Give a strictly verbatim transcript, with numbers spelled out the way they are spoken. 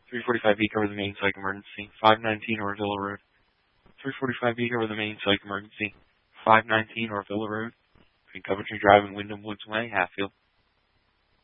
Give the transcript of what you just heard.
three forty-five B, cover the main psych emergency. five nineteen Orvilla Road. three forty-five B, cover the main psych emergency. five nineteen Orvilla Road. Between Coventry Drive and Wyndham Woods Way, Hatfield.